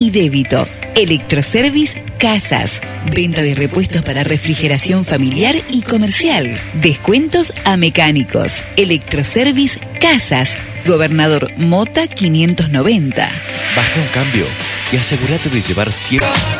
y débito. Electroservice Casas. Venta de repuestos para refrigeración familiar y comercial. Descuentos a mecánicos. Electroservice Casas. Gobernador Mota 590. Basta un cambio y asegúrate de llevar siempre...